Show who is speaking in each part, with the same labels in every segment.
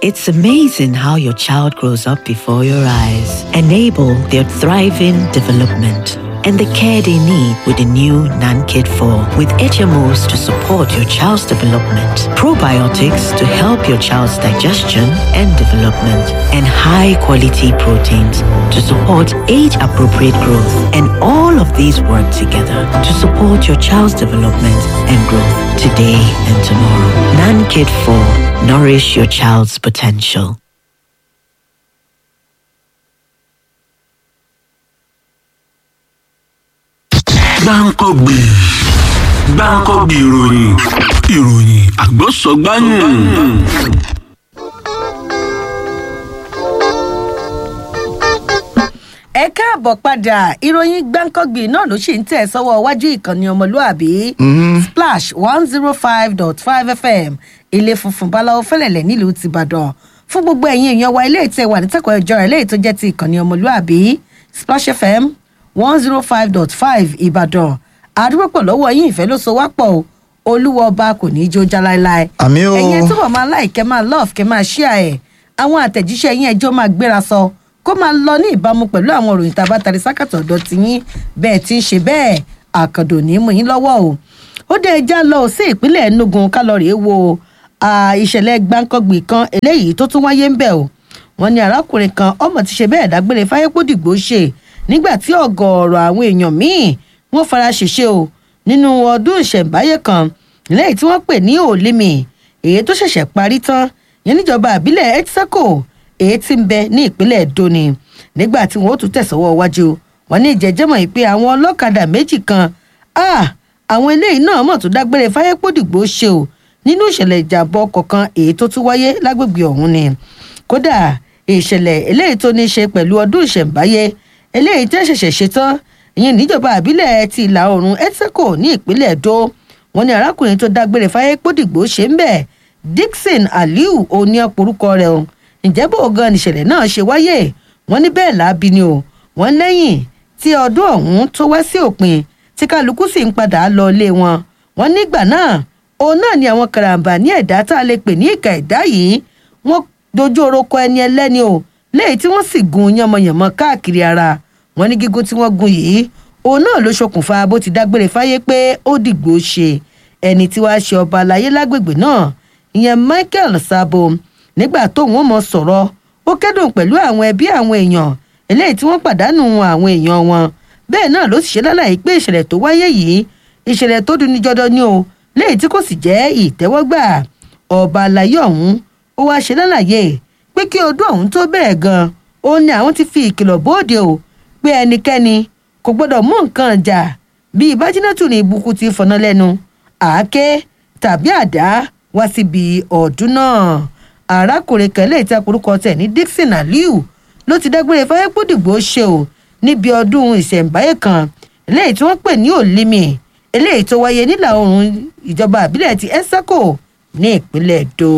Speaker 1: It's amazing how your child grows up before your eyes. Enable their thriving development and the care they need with the new NanKid 4 with HMOs to support your child's development, probiotics to help your child's digestion and development, and high-quality proteins to support age-appropriate growth. And all of these work together to support your child's development and growth today and tomorrow. NanKid 4. Nourish your child's potential.
Speaker 2: Gbáǹkọ́gbì ìròyìn àgbọ̀sọ̀gbáyùn.
Speaker 3: Ẹ káàbọ̀ padà ìròyìn gbáǹkọ́gbì náà ló sì ń tẹ̀ sọ́wọ́ iwájú ìkànnì ọmọlúàbí Splash 105.5 FM ilé funfun báláwo fẹ́lẹ̀lẹ̀ nílùú tìbàdàn fún gbogbo ẹ̀yin èèyàn wa ilé ìtẹ̀ wà nítẹ̀kọ̀ ẹjọ́ rẹ̀ léyìí tó jẹ́ ti ìkànnì ọmọlúàbí Splash FM 105.5 Ìbàdàn àdúgbò pọ̀ lọ́wọ́ yín ìfẹ́ ló so wá pọ̀ o olúwa ọba kò ní í jó já láéláé.
Speaker 4: Àmín o.
Speaker 3: ẹ̀yin túbọ̀ máa like máa love kẹ́ máa share ẹ̀ àwọn àtẹ̀jíṣẹ́ yín ẹjọ́ máa gbéra sọ kó máa lọ ní ìbámu pẹ̀lú àwọn òròyìn tá a bá tari sákàtọ̀ ọ̀dọ̀ ti yín bẹ́ẹ̀ tí ń ṣe bẹ́ẹ̀ àkàndò ní mú yín lọ́wọ́ o. ó dé ẹja lọ sí ìpínlẹ̀ Enugu kálọ̀rì wo ìṣẹ̀lẹ̀ gbáǹkọ́gbì kan eléyìí tó tún wáyé ń bẹ̀ o. wọ́n ní arákùnrin kan ọmọ ti ṣe bẹ́ẹ̀ dágbére fáyépódìgbò ṣe nígbà tí ọ̀gọ̀ọ̀rọ̀ àwọn èèyàn míì wọ́n fara ṣèṣe o nínú ọdún ìṣẹ̀ǹbáyé kan lẹ́yìn tí wọ́n pè ní òlímì èyí tó ṣẹ̀ṣẹ̀ parí tán yẹn níjọba àbílẹ̀ Etsaco èyí tí ń bẹ ní ìpínlẹ̀ Edo ni nígbà tí wọ́n ó tún tẹ̀sọ́wọ́ wájú wọn ní ìjẹ́jẹ́mọ̀ yìí pé àwọn ọlọ́kadà méjì kan àwọn eléyìí náà mọ̀ tó dágbére fáyépódìgbò ṣe o nínú ìṣẹ̀lẹ̀ ìjàmbá ọkọ̀ kan èyí tó tún wáyé lágbègbè ọ̀hún ni kódà ìṣẹ̀lẹ̀ eléyìí tó ní ṣe pẹ̀lú ọdún ìṣẹ̀ǹbáyé eléyìí tẹ́ ṣẹ̀ṣẹ̀ ṣetán ìyẹn níjọba àbílẹ̀ ti ìlà oòrùn Etsaco ní ìpínlẹ̀ Edo wọn ní arákùnrin tó dágbére fáyépódìgbò ṣe ń bẹ̀ Dixon Aliu oní ọ̀pọ̀rúkọ rẹ̀ o ǹjẹ́ bó gan ìṣẹ̀lẹ̀ náà ṣe wáyé wọ́n ní bẹ́ẹ̀ láabi ni o wọ́n lẹ́yìn tí ọdún ọ̀hún tó wá sí òpin tí kálukú sì ń padà lọ ilé wọn wọ́n nígbà náà òun náà ni àwọn karambà ní ẹ̀dá tá a lè pè ní ìka ẹ̀dá yìí wọ́n dojú orúkọ ẹni ẹlẹ́ni o léyìí tí wọ́n sì gun yánmọyànmọ káàkiri ara wọ́n ní gígùn tí wọ́n gun yìí òun náà ló ṣokùnfà bó ti dágbére fáyé pé ó dìgbò ṣe ẹni tí wàá ṣe ọba àlàyé lágbègbè náà ìyẹn Michael Sabo nígbà tóun ó mọ sọ̀rọ̀ ó kẹ́dùn pẹ̀lú àwọn ẹbí àwọn èèyàn eléyìí tí wọ́n pàdánù àwọn èèyàn wọn bẹ́ẹ̀ náà ló sì ṣe lálàyé pé ìṣẹ̀lẹ̀ tó wáyé yìí ìṣẹ̀lẹ̀ tó dùn ní jọdọ ni o léyìí tí kò sì jẹ́ ìtẹ́wọ́gbà ọba àlàyé ọ̀hún ó wá ṣe lálàyé pé kí ọdún ọ̀hún tó bẹ̀rẹ̀ gan ó ní àwọn ti fi ìkìlọ̀ bóde o pé ẹnikẹ́ni kò gbọ́dọ̀ mú nǹkan ọjà bíi bájínátù ní ìbùkún ti fọ̀nà lẹ́nu àáké tàbí àdá wá síbi ọdún náà arákùnrin kan lè ta orúkọ tẹ̀ ní Dixon Aliu ló ti dágbére fáyépódìgbò ṣe o níbi ọdún ìṣẹ̀ǹbáyé kan eléyìí tí wọ́n pè ní òlímì eléyìí tó wáyé nílà oòrùn ìjọba àbílẹ̀ ti Etsaco ní ìpínlẹ̀ Edo.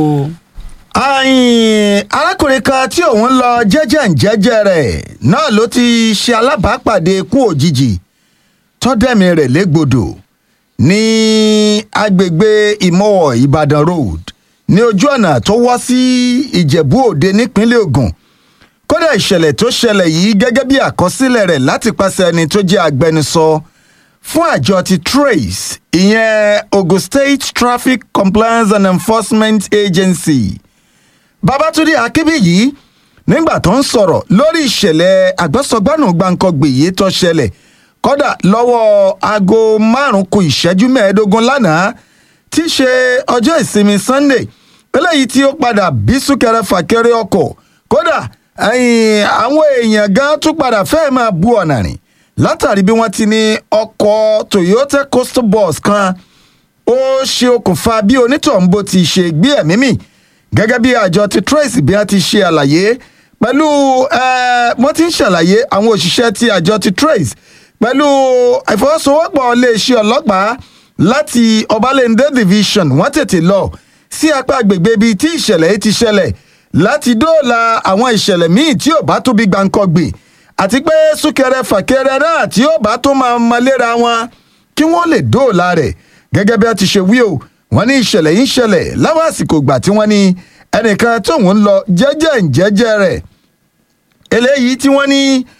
Speaker 4: arákùnrin kan tí òun lọ jẹ́jẹ́ rẹ̀ náà ló ti ṣe alábàápàdé ikú òjijì tọ́dẹ̀mí rẹ̀ légbodò ní agbègbè Ìmọ̀wọ̀ Ìbàdàn Road ní ojú ọ̀nà tó wọ́ sí Ìjẹ̀bú Òde nípínlẹ̀ Ògùn kódà ìṣẹ̀lẹ̀ tó ṣẹlẹ̀ yìí gẹ́gẹ́ bí àkọsílẹ̀ rẹ̀ láti pàṣẹ ẹni tó jẹ́ agbẹnusọ fún àjọ ti TRACE ìyẹn Ogun State Traffic Compliance and Enforcement Agency Babátúndé Akínbíyì nígbà tó ń sọ̀rọ̀ lórí ìṣẹ̀lẹ̀ àgbọ̀sọgbọ́nù gbàǹkangbè yìí tó ṣẹlẹ̀ kódà lọ́wọ́ aago 5:15 lánàá tí í ṣe ọjọ́ ìsinmi Sunday eléyìí tí ó padà bí súnkẹrẹ fàkẹrẹ ọkọ̀ kódà àwọn èèyàn gan tún padà fẹ́ẹ́ máa bu ọ̀nà rìn látàrí bí wọ́n ti ní ọkọ̀ Toyota Coaster Bus kan ó ṣe okùnfà bí onítọ̀hún bó ti ṣe gbé ẹ̀mí mì gẹ́gẹ́ bí àjọ ti TRACE bí wọ́n ti ṣe àlàyé pẹ̀lú wọ́n ti ń ṣàlàyé àwọn òṣìṣẹ́ ti àjọ ti TRACE pẹ̀lú ìfọwọ́sowọ́pọ̀ iléeṣẹ́ ọlọ́pàá láti Ọbalẹ́ndé Division wọ́n tètè lọ sí apá agbègbè ibi tí ìṣẹ̀lẹ̀ yìí ti ṣẹlẹ̀ láti dóòlà àwọn ìṣẹ̀lẹ̀ míì tí ò bá tó bí gbàǹkangbè àti pé súnkẹrẹ fàkẹrẹ náà tí ò bá tó máa mọlẹ́ra wọn kí wọ́n lè dóòlà rẹ̀ gẹ́gẹ́ bí a ti ṣe wí o wọ́n ní ìṣẹ̀lẹ̀ yìí ń ṣẹlẹ̀ láwọn àsìkò ìgbà tí wọ́n ní ẹnìkan tóun lọ jẹ́jẹ́ rẹ̀ eléyìí tí wọ́n ní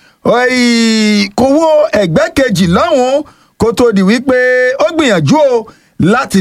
Speaker 4: kówó ẹgbẹ́ kejì lọ́hùn-ún kó tó di wípé ó gbìyànjú o láti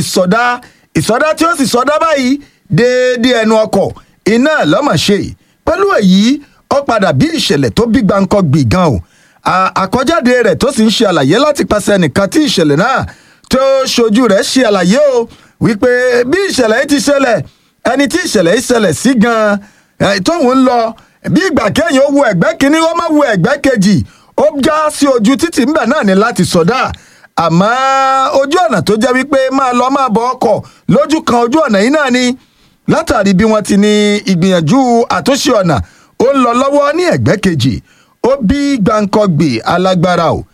Speaker 4: ìsọdá tí ó sì sọdá báyìí déédéé ẹnu ọkọ̀ iná lọ́mọ̀ṣe pẹ̀lú èyí ó padà bí ìṣẹ̀lẹ̀ tó bí gbáǹkọ́ gbìgàn o àkọjáde rẹ̀ tó sì ń ṣe àlàyé láti pàṣẹ nìkan tí ìṣẹ̀lẹ̀ náà tó ṣojú rẹ̀ ṣe àlàyé o wípé bí ìṣẹ̀lẹ̀ yìí ti ṣẹlẹ̀ ẹni tí ìṣẹ̀lẹ̀ yìí ṣẹlẹ̀ sí gan-an tóun ń lọ bí ìgbà kéèyàn ó wo ẹ̀gbẹ́ kínní ó má wo ẹ̀gbẹ́ kejì ó já sí ojú títì ńbẹ̀ náà ní láti sọdá àmọ́ ojú ọ̀nà tó jẹ́ wípé máa lọ máa bọ ọkọ̀ lójú kan ojú ọ̀nà yìí náà ni látàrí bí wọ́n ti ní ìgbìyànjú àtúnṣe ọ̀nà ó ń lọ lọ́wọ́ ní ẹ̀gbẹ́ kejì ó bí gbàǹkọ̀gbì alágbára o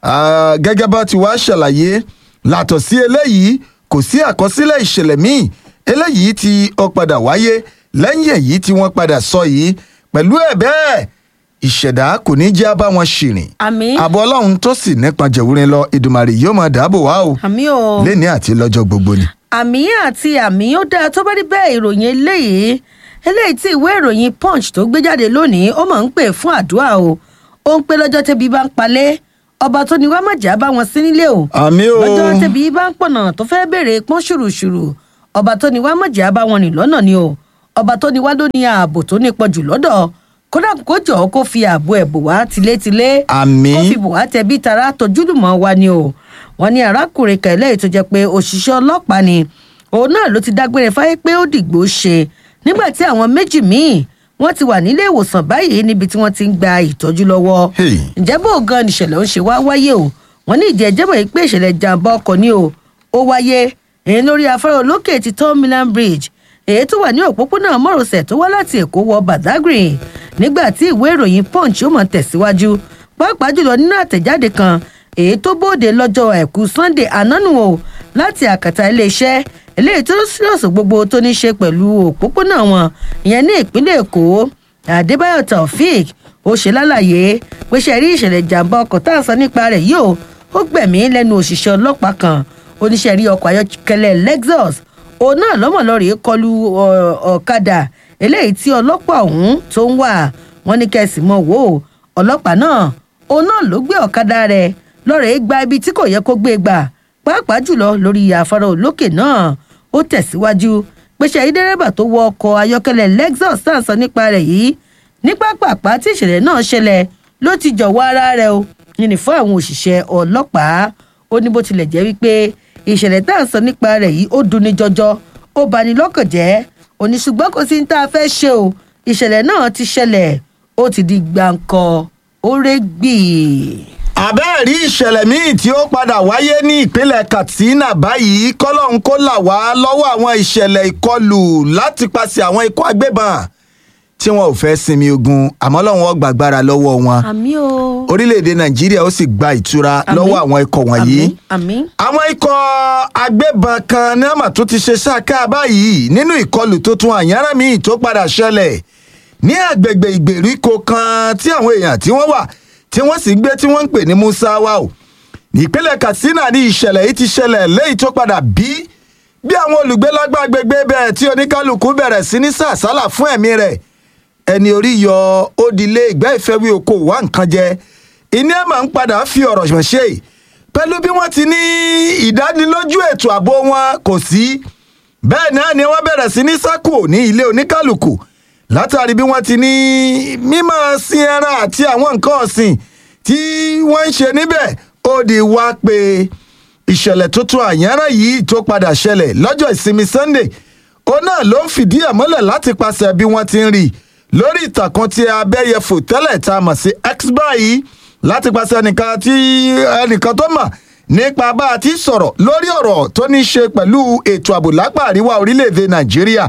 Speaker 4: gẹ́gẹ́ bá ti wá ṣàlàyé látọ̀ sí eléyìí kò sí àkọsílẹ̀ ìṣẹ̀lẹ̀ míì eléyìí tí ó padà wáyé lẹ́yìn èyí tí wọ́n padà sọ yìí pẹ̀lú ẹ̀ bẹ́ẹ̀ ìṣẹ̀dá kò ní jẹ́ bá wọn ṣìrìn.
Speaker 3: àmín.
Speaker 4: àbọ̀ ọlọ́run tó sì nípa jẹ̀wúrin lọ Èdùmàrè yóò máa dáàbò wá o.
Speaker 3: àmín o.
Speaker 4: léni àti lọ́jọ́ gbogbo ni.
Speaker 3: àmín àti àmín ó dáa tó bá rí bẹ́ẹ̀ ìròyìn eléyìí tí ìwé ìròyìn Punch tó gbé jáde lónìí ó máa ń pè fún àdúrà o ó ń pé lọ́jọ́ tẹ́bi bá ń palẹ̀ ọba tó ní wá má jà bá wọn sí nílé o.
Speaker 4: àmín o.
Speaker 3: lọ́jọ́ tẹ́bi bá ń pọ̀nà tó fẹ́ béèrè pọ́n ṣùrùṣùrù ọba tó ní wá má jà bá wọn rìn lọ́nà ni o ọba tó ní wá ló ní ààbò tó nípọn jù lọ́dọ̀ kódà kó jọ kó fi ààbò ẹ̀ bò wá tilétilé.
Speaker 4: àmín.
Speaker 3: kó fi bò wá tẹbí tara tójúlùmọ̀ wa ni o wọ́n ní arákùnrin kẹlẹ́ tó jẹ́ pé òṣìṣẹ́ ọlọ́pàá ni òun náà ló ti dágbére fáyé pé ó dìgbò ṣe nígbà tí àwọn méjì míì wọ́n ti wà nílé ìwòsàn báyìí níbi tí wọ́n ti ń gba ìtọ́jú lọ́wọ́. ǹjẹ́ bó gan nìṣẹ̀lẹ̀ ń ṣe wá wáyé o wọ́n ní ìjẹ́ ìjẹ́bọ̀ yìí pé ìṣẹ̀lẹ̀ jàǹbá ọkọ̀ ni o ó wáyé èyí lórí afárá olókè ti Third Mainland Bridge èyí tó wà ní òpópónà márosẹ̀ tó wá láti Èkó wọ Badagry nígbà tí ìwé ìròyìn Punch ó mọ̀ tẹ̀síwájú pàápàá jùlọ nínú àtẹ̀jáde kan èyí tó bóde lọ́jọ́ Àìkú Sunday ànánú o láti àkàtà iléeṣẹ́ eléyìí tó sílọ̀sọ̀ gbogbo tó ní ṣe pẹ̀lú òpópónà wọn ìyẹn ní ìpínlẹ̀ Èkó Adébáyọ̀ Taofeek ó ṣe lálàyé pé ṣe rí ìṣẹ̀lẹ̀ ìjàmbá ọkọ̀ tá à ń sọ nípa rẹ̀ yìí ó gbẹ̀mí lẹ́nu òṣìṣẹ́ ọlọ́pàá kan oníṣẹ́ rí ọkọ̀ ayọ́kẹ́lẹ́ Lexus òun náà lọ́mọ̀lọ́rẹ̀ kọlu ọ̀kadà eléyìí tí ọlọ́pàá ọ̀hún tó ń wà wọ́n ní kẹ́sì mọ́ wò ó ọlọ́pàá náà òun náà ló gbé ọ̀kadà rẹ̀ lọ́rẹ̀ẹ́ gba ibi tí kò yẹ kó gbé gbà pàápàá jùlọ lórí afárá olókè náà ó tẹ̀síwájú pé ṣe rí dẹ́rẹ́bà tó wọ ọkọ̀ ayọ́kẹ́lẹ́ Lexus tá à ń sọ nípa rẹ̀ yìí ní pápápá tí ìṣẹ̀lẹ̀ náà ṣẹlẹ̀ ló ti jọ̀wọ́ ara rẹ̀ o yìnyín fún àwọn òṣìṣẹ́ ọlọ́pàá ó ní bó tilẹ̀ jẹ́ wípé ìṣẹ̀lẹ̀ tá à ń sọ nípa rẹ̀ yìí ó dunni jọjọ ó bani lọ́kàn jẹ́ òní ṣùgbọ́n kò sí ní tá a fẹ́ ṣe o ìṣẹ̀lẹ̀ náà ti ṣẹlẹ̀ ó ti di gbàǹkọ ó régbì.
Speaker 4: àbẹ́ẹ̀rí ìṣẹ̀lẹ̀ míì tí ó padà wáyé ní ìpínlẹ̀ Katsina báyìí kọ́lọ́hún kó là wá lọ́wọ́ àwọn ìṣẹ̀lẹ̀ ìkọlù láti pàṣẹ àwọn ikọ̀ agbébọn tí wọn ò fẹ́ sinmi ogun àmọ́ lọ́wọ́ wọn gbàgbára lọ́wọ́ wọn.
Speaker 3: àmín o.
Speaker 4: orílẹ̀-èdè Nàìjíríà ó sì gba ìtura lọ́wọ́ àwọn ikọ̀ wọ̀nyí.
Speaker 3: àmín.
Speaker 4: àwọn ikọ̀ agbébọn kan ní àmà tó ti ṣe ṣáká báyìí nínú ìkọlù tó tún àyànrán míì tó padà ṣẹlẹ̀ ní agbègbè ìgbèríko kan tí àwọn èèyàn tí wọ́n wà tí wọ́n sì gbé tí wọ́n ń pè ní Musawa o nípínlẹ̀ Katsina ní ìṣẹ̀lẹ̀ yìí ti ṣẹlẹ̀ léyìí tó padà bí àwọn olùgbé lágbàgbègbè bẹ́ẹ̀ tí oníkálukú bẹ̀rẹ̀ sí ní sàsálà fún ẹ̀mí rẹ̀ ẹni orí yọ ó dilé ìgbẹ́ ìfẹ́wé oko wá nǹkan jẹ ìní ẹ̀ máa ń padà fi ọ̀rọ̀ ṣe pẹ̀lú bí wọ́n ti ní ìdánilójú ètò ààbò wọn kò sí bẹ́ẹ̀ náà ni wọ́n bẹ̀rẹ̀ sí ní sákò ní ilé oníkálukú látàrí bí wọ́n ti ní mímọ́ sin ẹran àti àwọn nǹkan ọ̀sìn tí wọ́n ń ṣe níbẹ̀ ó di wá pé ìṣẹ̀lẹ̀ tuntun àyànrán yìí tó padà ṣẹlẹ̀ lọ́jọ́ ìsinmi Sunday ó náà ló ń fìdí ẹ̀ mọ́lẹ̀ láti pàṣẹ bí wọ́n ti ń rí lórí ìtàkùn tí abẹ́yẹfò tẹ́lẹ̀ tá a mọ̀ sí X báyìí láti pàṣẹ ẹnìkan tó mọ̀ nípa bá a ti sọ̀rọ̀ lórí ọ̀rọ̀ tó ní ṣe pẹ̀lú ètò ààbò lápá àríwá orílẹ̀-èdè Nàìjíríà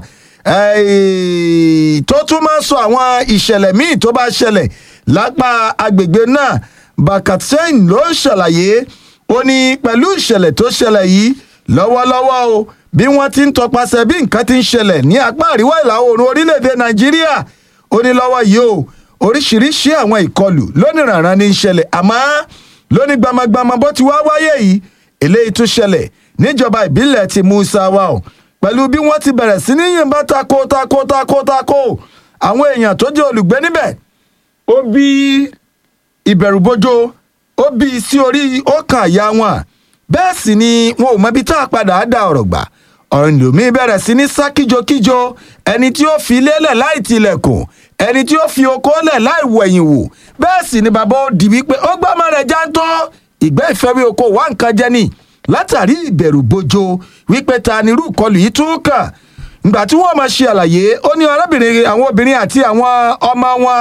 Speaker 4: tó tún máa sọ àwọn ìṣẹ̀lẹ̀ míì tó bá ṣẹlẹ̀ lápá agbègbè náà Bakatsen ló ṣàlàyé ó ní pẹ̀lú ìṣẹ̀lẹ̀ tó ṣẹlẹ̀ yìí lọ́wọ́lọ́wọ́ o bí wọ́n ti ń tọpasẹ̀ bí nǹkan ti ń ṣẹlẹ̀ ní apá àríwá ìlà oòrùn orílẹ̀-èdè Nàìjíríà ó ní lọ́wọ́ yìí o oríṣiríṣi àwọn ìkọlù lónìrànràn ní í ṣẹlẹ̀ àmọ́ lóní gbamagbama bó ti wá wáyé yìí eléyìí tún ṣẹlẹ̀ níjọba ìbílẹ̀ ti Musawa o pẹ̀lú bí wọ́n ti bẹ̀rẹ̀ sí ní yìnbọn tako àwọn èèyàn tó jẹ́ olùgbé níbẹ̀ ó bí ìbẹ̀rùbojo ó bí sí orí ọkàn àyà wọn bẹ́ẹ̀ sì ni wọn ò mọbi tá a padà dá ọ̀rọ̀ gbà ọ̀rọ̀ ìlòmí bẹ̀rẹ̀ sí ní sá kíjokíjo ẹni tí ó fi lélẹ̀ láì tilẹ̀kùn ẹni tí ó fi oko lẹ̀ láì wẹ̀yìn wò bẹ́ẹ̀ sì ni bàbá ó di wípé ó gbọ́ ọmọ rẹ̀ jántọ́ ìgbẹ́ ìfẹ́wé oko wá nǹkan jẹ ni látàrí ìbẹ̀rùbojo wípé ta ni irú ìkọlù yìí tún kàn ìgbà tí wọ́n máa ṣe àlàyé ó ní arábìnrin àwọn obìnrin àti àwọn ọmọ wọn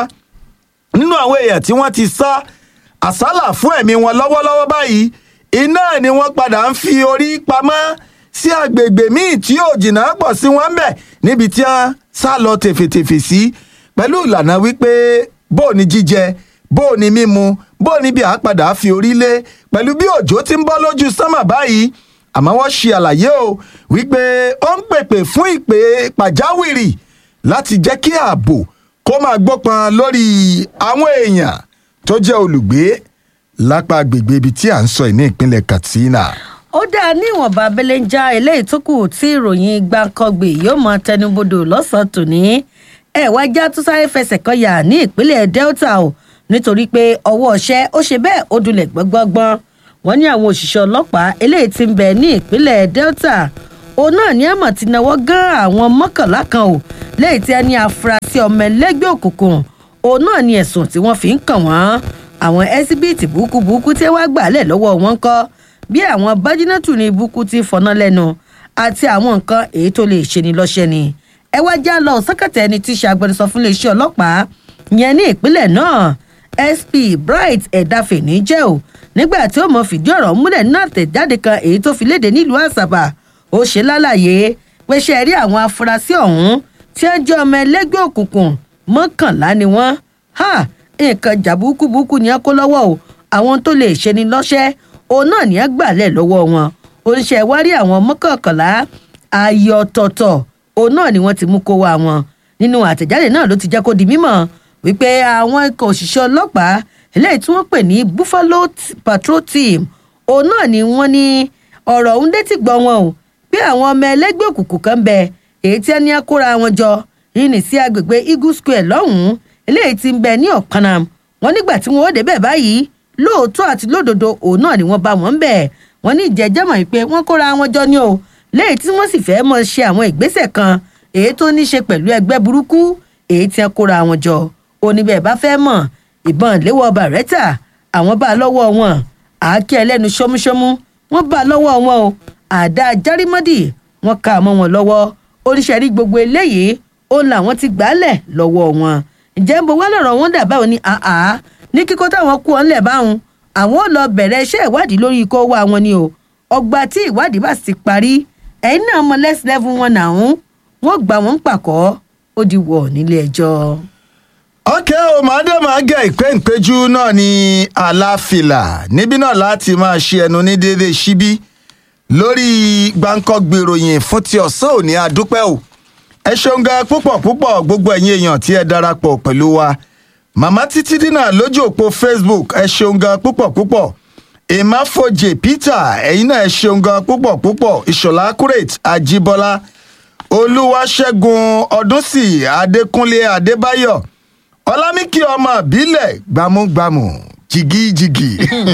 Speaker 4: nínú àwọn èèyàn tí wọ́n ti sá àsálà fún ẹ̀mí wọn lọ́wọ́lọ́wọ́ báyìí iná ni wọ́n padà ń fi orí pamọ́ sí àgbègbè míì tí yóò jìnnà pọ̀ sí wọn bẹ̀ níbi tí wọ́n sá lọ tèfètèfè sí pẹ̀lú ìlànà wípé bó ní jíjẹ bó ní mímu bó ní bí àápadà fi orí lé pẹ̀lú bí òjò ti ń bọ́ lójú sánmà báyìí àmọ́ wọ́n ṣe àlàyé o wípé ó ń pèpè fún ìpè pàjáwìrì láti jẹ́ kí ààbò kó máa gbópọn lórí àwọn èèyàn tó jẹ́ olùgbé lápá agbègbè ibi tí à ń sọ ní ìpínlẹ̀ Katsina.
Speaker 3: ó dáa níwọ̀nba abẹ́lé ń já eléyìí tó kù tí ìròyìn gbàǹkangbè yóò máa tẹnubodò lọ́sàn-án tòní wá já tó sáré fẹsẹ̀ kọyà ní ìpínlẹ̀ Delta o nítorí pé ọwọ́ ọṣẹ́ ó ṣe bẹ́ẹ̀ ó dulẹ̀ gbọ́ngbọ́ngbọ́n wọ́n ní àwọn òṣìṣẹ́ ọlọ́pàá eléyìí tí ń bẹ ní ìpínlẹ̀ Delta òun náà ní àmọ̀ ti náwó gán àwọn mọ́kànlá kan o léyìí tí a ní afurasí ọmọ ẹlẹ́gbẹ́ òkùnkùn òun náà ní ẹ̀sùn tí wọ́n fi ń kàn wọ́n àwọn ẹsibíìtì burúkú tí wọ́n gbà lẹ̀ lọ́wọ́ wọn kọ́ bí àwọn bájínátù ní burúkú ti fọ̀nà lẹ́nu àti àwọn nǹkan èyí tó lè ṣe ni lọ́ṣẹ́ ni ẹ wá já lọ sọ́kẹ̀tẹ̀ ẹni tí í ṣe agbẹnusọ fún iléeṣẹ́ ọlọ́pàá yẹn ní ìpínlẹ̀ náà SP Bright Ẹ̀dáfẹ̀ ní jẹ́ o nígbà tí ó mọ̀ fìdí ọ̀rọ̀ múlẹ̀ náà tẹ̀jáde kan èyí tó fi léde nílùú Àsàbà ó ṣe lálàyé pé ṣe rí àwọn afurasí ọ̀hún tí ó jẹ́ ọmọ ẹlẹ́gbẹ́ òkùnkùn mọ́kànlá ni wọ́n nǹkan jà burúkú ni ẹ kó lọ́wọ́ o àwọn tó lè ṣe ni lọ́ṣẹ́ òun náà ni ẹ gbà lẹ̀ lọ́wọ́ wọn oníṣẹ́ wárí àwọn mọ́kànlá ààyè ọ̀tọ̀ọ̀tọ̀ òun náà ni wọ́n ti mú kó wa wọn nínú àtẹ̀jáde náà ló ti jẹ́ kó di mímọ̀ wípé àwọn ikọ̀ òṣìṣẹ́ ọlọ́pàá eléyìí tí wọ́n pè ní Buffalo Patrol Team òun náà ni wọ́n ní ọ̀rọ̀ ọ̀hún létí gbọ́ wọn o bí àwọn ọmọ ẹlẹ́gbẹ́ òkùnkùn kan bẹ èyí tí ẹni á kóra wọn jọ yìí sí agbègbè Eagle Square lọ́hùn-ún eléyìí tí ń bẹ ní Ọ̀kanam wọn nígbà tí wọn ó débẹ̀ báyìí lóòótọ́ àti lódodo òun náà ni wọ́n bá wọn bẹ̀ wọ́n ní ìjẹ́jẹ́ mọ̀ pé wọ́n kóra wọn jọ ní o léyìí tí wọ́n sì fẹ́ mọ̀ ṣe àwọn ìgbésẹ̀ kan èyí tó ní ṣe pẹ̀lú ẹgbẹ́ burúkú èyí tí wọ́n kóra wọn jọ oníbẹ̀ bá fẹ́ mọ̀ ìbọn léwọ́ Bàrẹ́tà àwọn bá lọ́wọ́ wọn àáké ẹlẹ́nu ṣómúṣómú wọ́n bá lọ́wọ́ wọn o àdá járímọ́dì wọ́n ká mọ́ wọn lọ́wọ́ oríṣiríṣi gbogbo eléyìí òun làwọn ti gbálẹ̀ lọ́wọ́ wọn ǹjẹ́ ń bo wá lọ́rọ̀ wọn dà báwọn ní àá ní kíkó táwọn kú ọ̀nlẹ̀ báwọn àwọn ò lọ bẹ̀rẹ̀ iṣẹ́ ìwádìí lórí ikọ̀ wa wọn ni o ọgbà tí ìwádìí bá sì parí ẹ̀yin náà mọ less level wọn náà wọ́n gbà wọ́n pàkọ́ ó di wọ̀ nílé ẹjọ́.
Speaker 4: ọkẹ́ o màdé máa gẹ ìpéǹpéjú náà ní aláfìlà níbí náà láti máa ṣe ẹnu ní déédéé síbí lórí gbàǹkangbè ìròyìn fún ti ọ̀sán òní àdúpẹ́ o ẹ ṣeun gan púpọ̀ gbogbo ẹ̀yin èèyàn tí ẹ darapọ̀ pẹ̀lú wa màmá títí dínà lójú òpó Facebook ẹ ṣeun gan púpọ̀ ìmáfojè Peter ẹ̀yin náà ẹ ṣeun gan púpọ̀ ìṣọ̀lá accurate Ajíbọ́lá Olúwaṣẹ́gun Ọdúnsì Adékúnlé Adébáyọ̀ Ọlámíkì ọmọ ìbílẹ̀ gbámúgbámú jìgìjìgì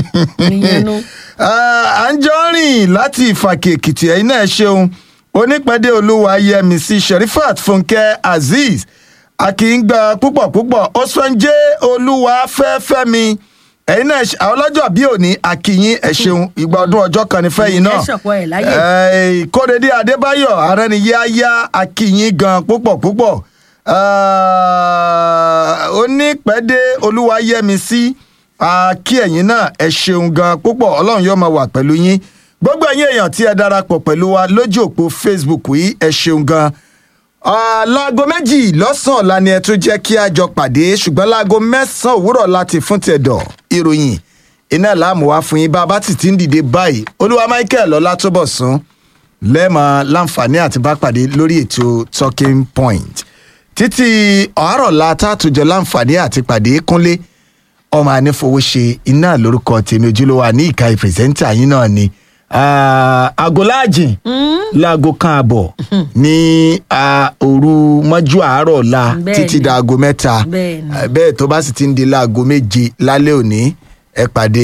Speaker 4: Anjọ́rìn láti Ìfàkè Èkìtì ẹ̀yin náà ẹ ṣeun onípẹ̀dé Olúwayẹmísí Sherifat Fúnkẹ́ Azeez akíngba púpọ̀ Ọ̀sánjẹ́ Olúwafẹ́fẹ́mi ẹ̀yin náà àwọn ọlọ́jọ́ bí òní akíyín ẹ ṣeun ìgbà ọdún ọjọ́ kan ní fẹ́yìn náà Kóredé Adébáyọ̀ arẹ́niyáyá akíyín gan púpọ̀ onípẹ̀dé Olúwayẹmísí kí ẹ̀yin náà ẹ ṣeun gan púpọ̀ Ọlọ́run yóò máa wà pẹ̀lú yín gbogbo ẹ̀yin èèyàn tí ẹ darapọ̀ pẹ̀lú wa lójú òpó Facebook yìí ẹ ṣeun gan. Láago 2 lọ́sàn-án ọ̀la ni ẹ tún jẹ́ kí a jọ pàdé ṣùgbọ́n láago 9 òwúrọ̀ láti fún tẹ̀dọ̀ ìròyìn iná láàmú wá fún yín bá a bá ti ń dìde báyìí Olúwa Michael Ọlátúbọ̀sún lẹ́ẹ̀mọ́ láǹfààní àti bá pàdé lórí ètò Talking Point títí ọ̀hárọ̀ la tààtújọ láǹfààní àti pàdé Kúnlé ọmọ anífowóṣe iná lórúkọ tèmi ojúlówó ní ìka ìpèsèntà yín náà ni agolaajìn láago kan àbọ̀ ní òru mọ́jú àárọ̀ ọ̀la títí da aago 3 bẹ́ẹ̀ tó bá sì ti ń di láago 7 lálẹ́ òní ẹ pàdé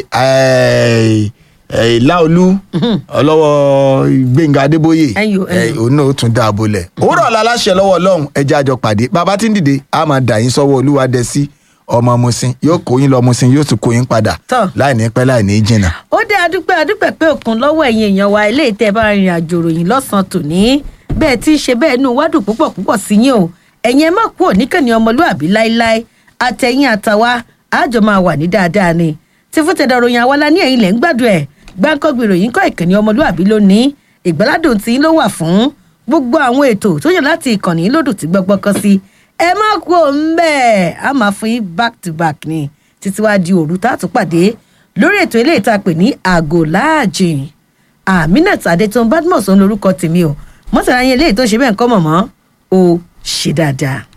Speaker 4: láolú ọlọ́wọ́ gbẹ̀ngà adébóyè òun náà ó tún dá abo lẹ̀ òwúrọ̀ ọ̀la aláṣẹ lọ́wọ́ ọlọ́run ẹjẹ́ àjọ pàdé bàbá tí ń dìde a máa dà yín sọ́wọ́ olúwadẹ́sí ọmọ musin yóò kó yín lọ musin yóò tún kó yín padà láì ní pẹ́ láì ní jìnnà.
Speaker 3: ó dé adúpẹ́ pé òkun lọ́wọ́ ẹ̀yin èèyàn wa eléyìí tẹ́ bá rìnrìn àjò ròyìn lọ́sàn-án tòní bẹ́ẹ̀ tí ń ṣe bẹ́ẹ̀ inú wádùn púpọ̀ sí yín o ẹ̀yin ẹ má kú òníkànnì ọmọlúàbí láíláí àtẹ̀yìn àtàwa àjọ máa wà ní dáadáa ni tí fún tẹ̀dọ̀ ròyìn àwa la ní ẹ̀yin lẹ̀ ń gbádùn ẹ̀ gbáǹkọ́gbì ròyìn kọ́ ìkànnì ọmọlúàbí lónìí ìgbàládùn tí ló wà fún gbogbo àwọn ètò tó yàn láti ìkànnì lódù tí gbọ́gbọ́ kan sí ẹ má kú òun bẹ́ẹ̀ a máa fún yín back to back ni títí wá di òru tá a tún pàdé lórí ètò ilé ìta pè ní àgò láàjìn Aminat Adétọ́n Badmus òun lorúkọ tèmi o mọ́tàlá yẹn eléyìí tó ṣe bẹ́ẹ̀ ń kọ́ mọ̀mọ́ ó ṣe dáadáa.